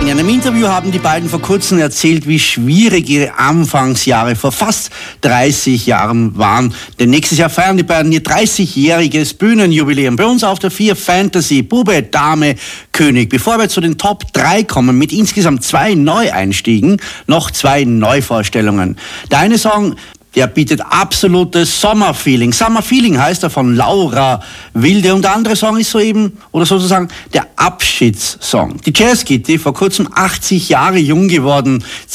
In einem Interview haben die beiden vor kurzem erzählt, wie schwierig ihre Anfangsjahre vor fast 30 Jahren waren. Denn nächstes Jahr feiern die beiden ihr 30-jähriges Bühnenjubiläum. Bei uns auf der 4 Fantasy, Bube, Dame, König. Bevor wir zu den Top 3 kommen, mit insgesamt 2 Neueinstiegen, noch 2 Neuvorstellungen. Der eine Song, der bietet absolutes Sommerfeeling. Summerfeeling heißt er, von Laura Wilde. Und der andere Song ist soeben, oder sozusagen, der Abschiedssong. Die Jazzkitty, vor kurzem 80 Jahre jung geworden,